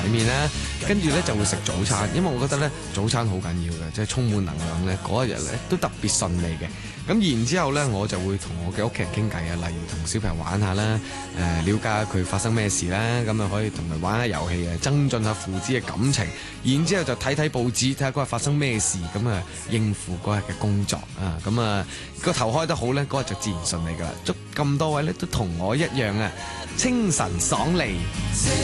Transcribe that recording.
面啦，跟住咧就會食早餐，因為我覺得咧早餐好緊要嘅，即係充滿能量咧，嗰一日咧都特別順利嘅。咁然之後咧，我就會同我嘅屋企人傾偈啊，例如同小朋友玩下啦，了解下佢發生咩事啦，咁啊可以同佢玩下遊戲啊，增進下父子嘅感情。然之後就睇睇報紙，睇下嗰日發生咩事，咁啊應付嗰日嘅工作啊，咁啊個頭開得好咧，嗰日就自然順利噶啦。祝咁多位咧都同我一樣啊，清晨爽利。